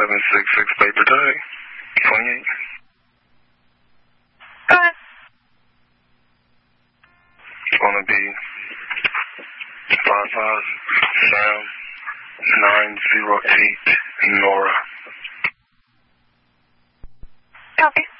766 paper tag. 28. Go ahead. It's going to be 55 Sam 908 Nora. Copy.